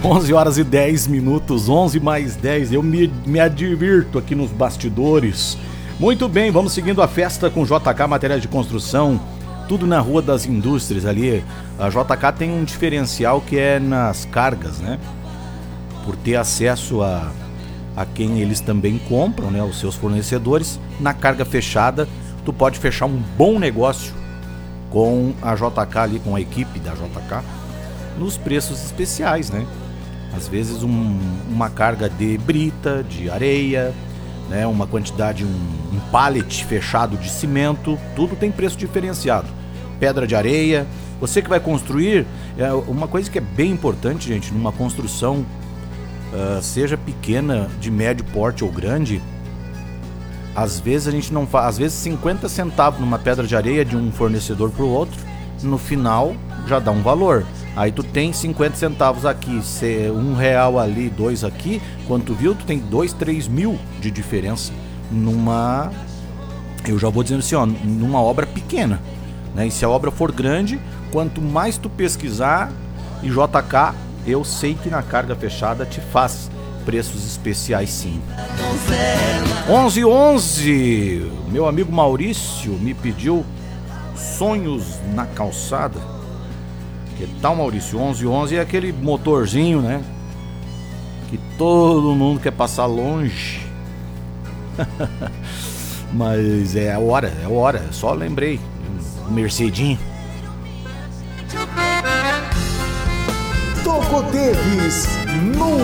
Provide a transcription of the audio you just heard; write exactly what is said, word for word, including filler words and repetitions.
onze horas e dez minutos, onze mais dez, eu me, me advirto aqui nos bastidores. Muito bem, vamos seguindo a festa com J K Materiais de Construção, tudo na Rua das Indústrias ali. A J K tem um diferencial que é nas cargas, né? Por ter acesso a, a quem eles também compram, né? Os seus fornecedores, na carga fechada, tu pode fechar um bom negócio com a J K ali, com a equipe da J K, nos preços especiais, né? Às vezes um, uma carga de brita, de areia, né? Uma quantidade, um, um pallet fechado de cimento, tudo tem preço diferenciado. Pedra de areia, você que vai construir, é uma coisa que é bem importante, gente, numa construção, uh, seja pequena, de médio porte ou grande, às vezes a gente não faz, às vezes cinquenta centavos numa pedra de areia de um fornecedor para o outro, no final já dá um valor. Aí tu tem cinquenta centavos aqui, um real ali, dois aqui, quando tu viu, tu tem dois, três mil de diferença numa, eu já vou dizendo assim, ó, numa obra pequena, né? E se a obra for grande, quanto mais tu pesquisar, e J K, eu sei que na carga fechada te faz preços especiais sim. onze e onze, meu amigo Maurício me pediu Sonhos na Calçada. Que tal, Maurício? onze e onze é aquele motorzinho, né? Que todo mundo quer passar longe. Mas é a hora, é a hora, só lembrei. O Mercedinho. Toco Teves no